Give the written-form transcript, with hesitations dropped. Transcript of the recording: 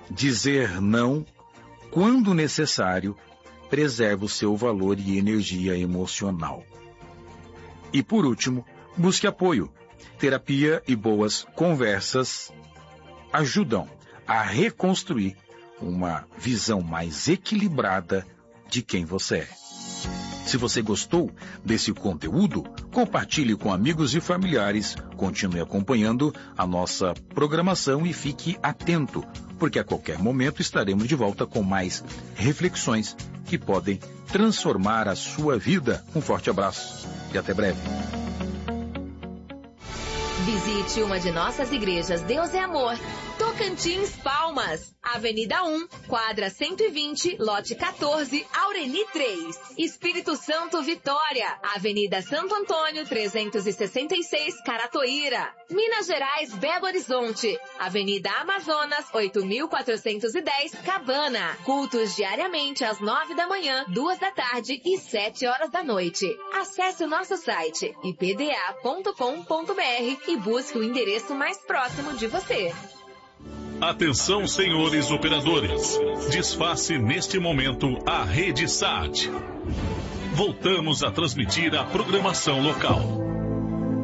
Dizer não, quando necessário, preserva o seu valor e energia emocional. E por último, busque apoio. Terapia e boas conversas ajudam a reconstruir uma visão mais equilibrada de quem você é. Se você gostou desse conteúdo, compartilhe com amigos e familiares, continue acompanhando a nossa programação e fique atento, porque a qualquer momento estaremos de volta com mais reflexões que podem transformar a sua vida. Um forte abraço e até breve. Visite uma de nossas igrejas Deus é Amor, Tocantins, Palmas, Avenida 1, quadra 120, lote 14, Aureni 3. Espírito Santo, Vitória, Avenida Santo Antônio, 366, Caratoíra. Minas Gerais, Belo Horizonte, Avenida Amazonas, 8410, Cabana. Cultos diariamente às 9 da manhã, 2 da tarde e 7 horas da noite. Acesse o nosso site ipda.com.br e busque o endereço mais próximo de você. Atenção, senhores operadores. Desface neste momento a rede SAT. Voltamos a transmitir a programação local.